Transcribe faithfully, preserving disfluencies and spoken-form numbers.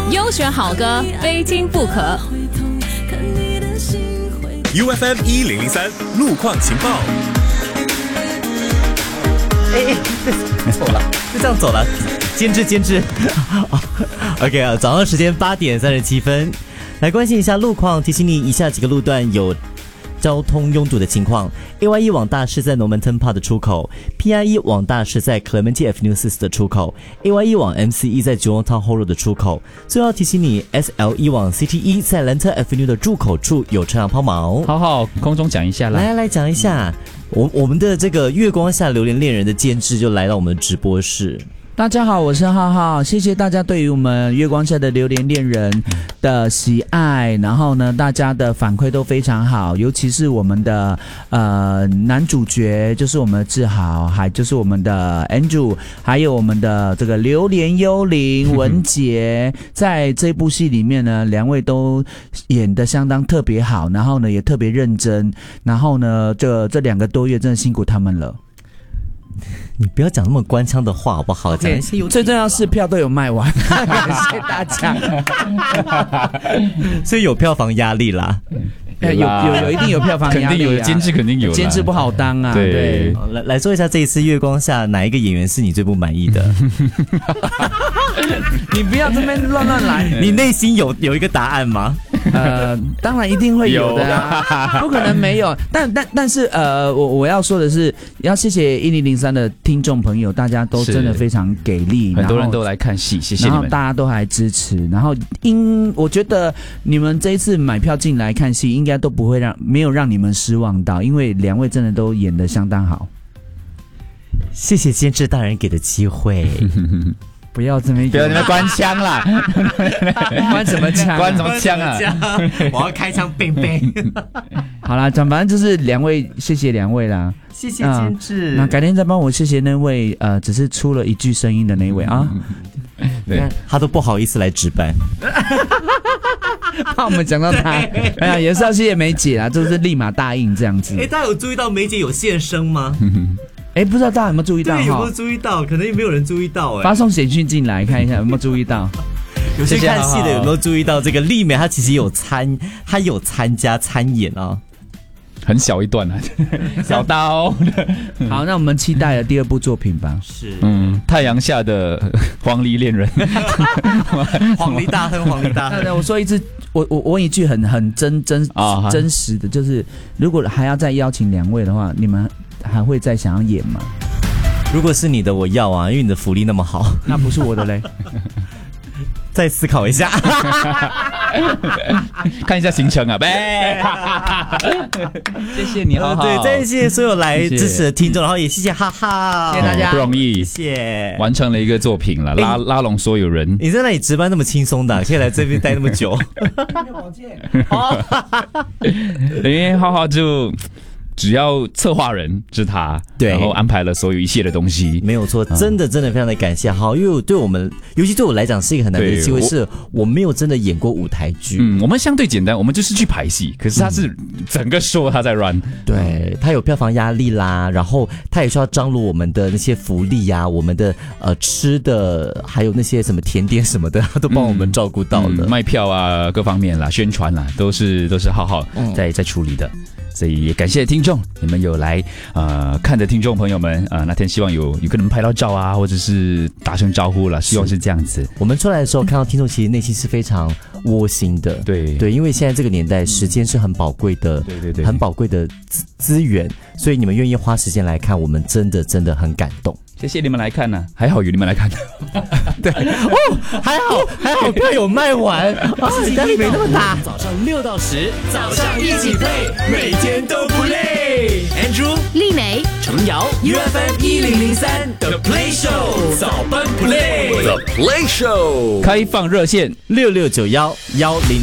优选好歌，非听不可。 U F M 一零零三路况情报。 哎哎，走了，就这样走了，监制监制。OK 啊，早上时间八点三十七分，来关心一下路况，提醒你以下几个路段有交通拥堵的情况。 A Y 一 往大是在 Normanton Park 的出口， P I 一 往大是在 Clementi Avenue 四的出口， A Y 一 往 M C 一 在 Jurong Town Hall Road 的出口。最后要提醒你 S L 一 往 C T 一 在 Lantern Avenue 的入口处有车辆抛锚。 好好，空中讲一下啦。 来来来讲一下，我我们的这个月光下榴莲恋人的监制就来到我们的直播室。 大家好，我是浩浩，谢谢大家对于我们月光下的榴莲恋人的喜爱，然后呢，大家的反馈都非常好，尤其是我们的呃男主角，就是我们的志豪，还就是我们的 Andrew， 还有我们的这个榴莲幽灵文杰，在这部戏里面呢，两位都演得相当特别好，然后呢也特别认真，然后呢这这两个多月真的辛苦他们了。 你不要讲那么官腔的话好不好？讲一些有最重要是票都有卖完，感谢大家。 所以有票房压力啦。 有有有一定有票房压力、啊， 肯定有，监制肯定有， 监制不好当啊。 对， 对来来说一下这一次月光下哪一个演员是你最不满意的？ 你不要这边乱乱来， 你内心有有一个答案吗？ 呃，当然一定会有的啊，不可能没有。但但但是呃，我我要说的是，要谢谢一零零三的听众朋友，大家都真的非常给力， 很多人都来看戏，谢谢你们， 然后大家都还支持，然后因我觉得你们这一次买票进来看戏，应该都不会让没有让你们失望到，因为两位真的都演得相当好。 谢谢监制大人给的机会。 不要这么不要那么官腔啦， 关什么腔、啊？ 关什么腔啊？ 我要开枪，冰冰。 好啦，反正就是两位，谢谢两位啦， 谢谢监制、 嗯。那改天再帮我谢谢那位呃，只是出了一句声音的那位啊。 对，他都不好意思来值班。 怕我们讲到他，哎呀，也是要谢谢梅姐啦，就是立马答应这样子。 哎，大家有注意到梅姐有现身吗？ 哎，不知道大家有没有注意到？ 对，有没有注意到？可能也没有人注意到哎。 发送简讯进来看一下有没有注意到。 有些看戏的有没有注意到这个丽美？她其实有参，她有参加参演啊， 很小一段啊，小刀。 好，那我们期待了第二部作品吧。 是， 嗯，太阳下的黄鹂恋人， 黄鹂大亨，黄鹂大亨。 我说一次，我我我问一句很很真真、哦、真实的，就是如果还要再邀请两位的话，你们还会再想要演吗？ 如果是你的，我要啊，因为你的福利那么好。 那不是我的嘞。 再思考一下。 看一下行程啊，呗。 谢谢你，好好。 对，再谢谢所有来支持的听众，然后也谢谢哈哈， 谢谢大家， 不容易， 谢谢， 完成了一个作品了，拉拉拢所有人。 你在那里值班那么轻松的，可以来这边待那么久。 因为浩浩就。只要策划人是他， 对， 然后安排了所有一切的东西， 没有错，真的真的非常的感谢。好，因为对我们，尤其对我来讲是一个很难得的机会，是我没有真的演过舞台剧。 嗯，我们相对简单，我们就是去排戏，可是他是整个 show 他在 run， 对，他有票房压力啦，然后他也需要张罗我们的那些福利呀、啊，我们的呃吃的，还有那些什么甜点什么的，他都帮我们照顾到了、 嗯嗯，卖票啊，各方面啦，宣传啦，都是都是浩浩在、嗯、在处理的。所以也感谢听众，你们有来呃看的听众朋友们啊、呃，那天希望有有跟你们拍到照啊，或者是打声招呼了，希望是这样子。 我们出来的时候看到听众，其实内心是非常窝心的。 对对，因为现在这个年代，时间是很宝贵的， 对对对， 很宝贵的资资源，所以你们愿意花时间来看，我们真的真的很感动。 谢谢你们来看呢、啊，还好有你们来看。 对哦，还好还好票有卖完，啊，压力没那么大。 早上六到十，早上一起飞，每天都不累。Andrew、 丽美、 程瑶 ，U F M 一零零三 The Play Show 早班 Play The Play Show 开放热线六六九幺幺零。